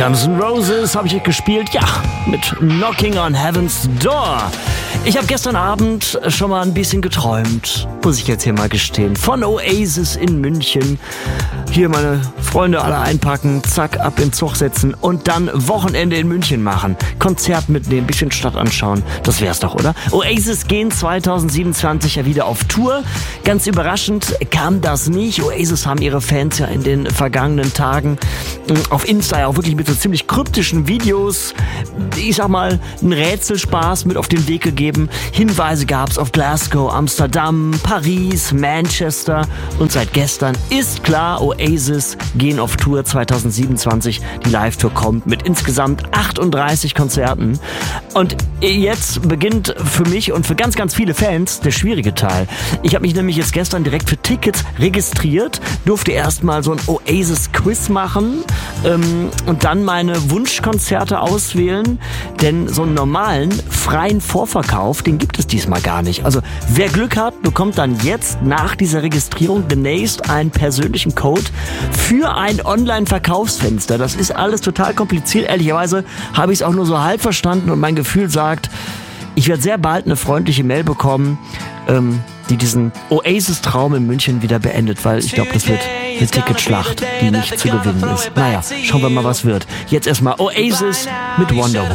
Guns N' Roses habe ich gespielt, ja, mit Knocking on Heaven's Door. Ich habe gestern Abend schon mal ein bisschen geträumt, muss ich jetzt hier mal gestehen, von Oasis in München. Hier meine Freunde alle einpacken, zack, ab in den Zug setzen und dann Wochenende in München machen. Konzert mitnehmen, bisschen Stadt anschauen, das wär's doch, oder? Oasis gehen 2027 ja wieder auf Tour. Ganz überraschend kam das nicht. Oasis haben ihre Fans ja in den vergangenen Tagen auf Insta ja auch wirklich mit so ziemlich kryptischen Videos, ich sag mal, einen Rätselspaß mit auf den Weg gegeben. Hinweise gab's auf Glasgow, Amsterdam, Paris, Manchester und seit gestern ist klar, Oasis gehen auf Tour 2027. Die Live-Tour kommt mit insgesamt 38 Konzerten. Und jetzt beginnt für mich und für ganz, ganz viele Fans der schwierige Teil. Ich habe mich nämlich jetzt gestern direkt für Tickets registriert, durfte erstmal so ein Oasis-Quiz machen und dann meine Wunschkonzerte auswählen, denn so einen normalen, freien Vorverkauf, den gibt es diesmal gar nicht. Also wer Glück hat, bekommt dann jetzt nach dieser Registrierung demnächst einen persönlichen Code für ein Online-Verkaufsfenster. Das ist alles total kompliziert. Ehrlicherweise habe ich es auch nur so halb verstanden und mein Gefühl sagt, ich werde sehr bald eine freundliche Mail bekommen, die diesen Oasis-Traum in München wieder beendet, weil ich glaube, das wird eine Ticketschlacht, die nicht zu gewinnen ist. Naja, schauen wir mal, was wird. Jetzt erstmal Oasis mit Wonderwall.